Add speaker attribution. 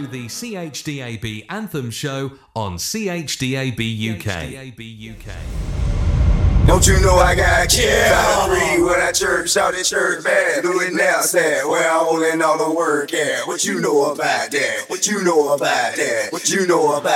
Speaker 1: to the CHDAB Anthem Show on CHDAB UK.
Speaker 2: Don't you know I got kids? I agree with that church, shout at church, man. Do it now, sad. Where I'm holding all the work at. What you know about that? What you know about that? What you know about